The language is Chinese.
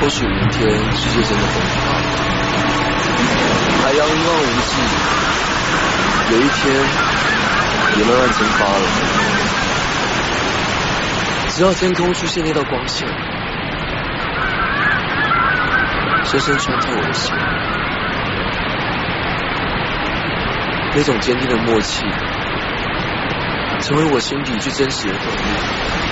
或许明天世界真的崩塌，海洋一望无际，有一天也慢慢蒸发了。直到天空出现那道光线，深深穿透我的心。那种坚定的默契，成为我心底最真实的动力。